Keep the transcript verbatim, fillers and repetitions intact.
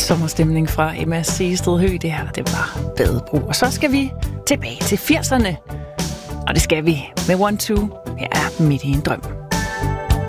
Sommerstemning fra Emma Seested Høgh. Det her, det var Badebro. Og så skal vi tilbage til firserne. Og det skal vi med One Two. Jeg er midt i en drøm.